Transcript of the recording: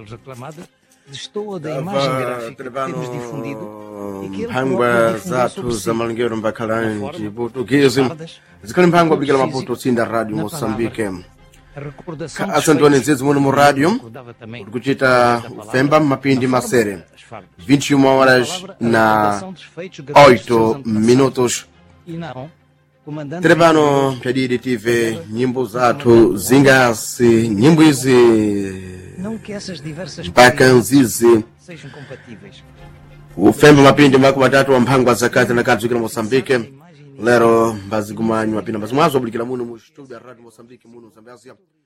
pelos reclamados, destoa da imagem gráfica que temos difundido e que ele mphangwa próprio difundeu zathu sobre si. zamalingero mbakhalanji portuguese zikhali mphangwa bikila maputo tsinda radio Moçambique A recordação dos asantoni feitos, nzizi muno mu radio recordava também uri kuchita ufemba mapindi masere das fardas. 21 horas A palavra, a na recordação dos feitos graves dos 8 seus antepassados. minutos. E não, comandante Tere pano pyadidi tive nyimbo zathu zingasi nyimbo izi não que essas diversas mpaka nzizi sejam compatíveis. ufemba mapindi makumi atatu wa mphangwa zakati na kadzukira Moçambique lero mbazigumanywa pina mbazimwazo abulikira muno mu studio ya radio Moçambique muno Zambésia